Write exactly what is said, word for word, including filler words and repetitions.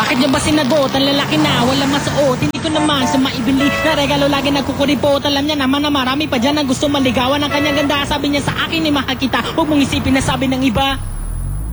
Bakit niya ba sinagot? Ang lalaki na wala masuot. Hindi ko naman sa maibili na regalo lagi nagkukuripot. Alam niya naman na marami pa dyan na gusto maligawan ng kanyang ganda. Sabi niya sa akin ni mahal kita, huwag mong isipin na sabi ng iba.